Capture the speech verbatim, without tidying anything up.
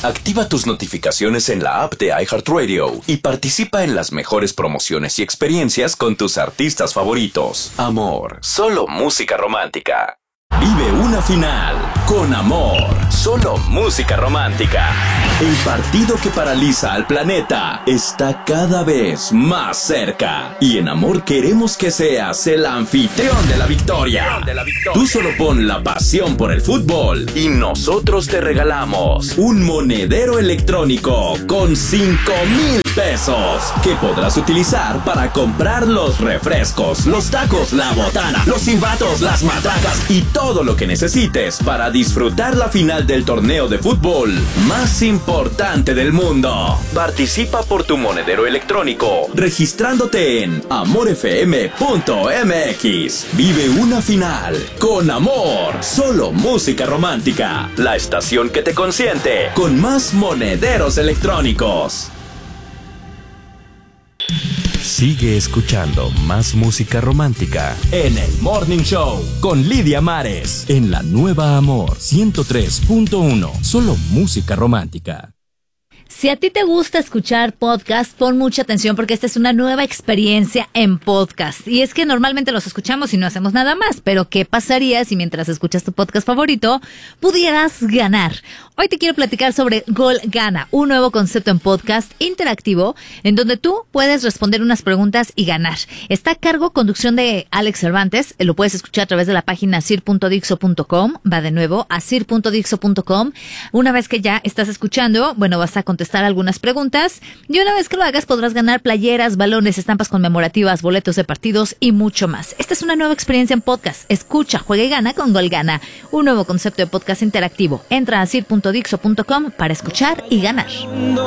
Activa tus notificaciones en la app de iHeartRadio y participa en las mejores promociones y experiencias con tus artistas favoritos. Amor, solo música romántica. Vive una final con Amor, solo música romántica. El partido que paraliza al planeta está cada vez más cerca. Y en Amor queremos que seas el anfitrión de la victoria. Tú solo pon la pasión por el fútbol y nosotros te regalamos un monedero electrónico con cinco mil pesos que podrás utilizar para comprar los refrescos, los tacos, la botana, los silbatos, las matracas y todo lo que necesites para disfrutar la final del torneo de fútbol más importante del mundo. Participa por tu monedero electrónico registrándote en amor f m punto m x. Vive una final con Amor, solo música romántica. La estación que te consiente con más monederos electrónicos. Sigue escuchando más música romántica en el Morning Show con Lidia Mares en la nueva Amor ciento tres punto uno. Solo música romántica. Si a ti te gusta escuchar podcast, pon mucha atención porque esta es una nueva experiencia en podcast. Y es que normalmente los escuchamos y no hacemos nada más. Pero ¿qué pasaría si mientras escuchas tu podcast favorito pudieras ganar? Hoy te quiero platicar sobre Gol Gana, un nuevo concepto en podcast interactivo en donde tú puedes responder unas preguntas y ganar. Está a cargo conducción de Alex Cervantes. Lo puedes escuchar a través de la página sir punto dixo punto com. Va de nuevo a sir punto dixo punto com. Una vez que ya estás escuchando, bueno, vas a contestar algunas preguntas y una vez que lo hagas podrás ganar playeras, balones, estampas conmemorativas, boletos de partidos y mucho más. Esta es una nueva experiencia en podcast. Escucha, juega y gana con Gol Gana, un nuevo concepto de podcast interactivo. Entra a sir punto dixo punto com para escuchar y ganar.